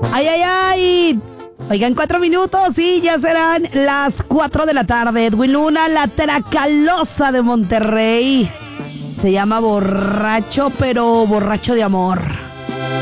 Ay, ay, ay. Oigan, 4 minutos y ya serán las 4 de la tarde. Edwin Luna, la Tracalosa de Monterrey. Se llama Borracho, pero borracho de amor.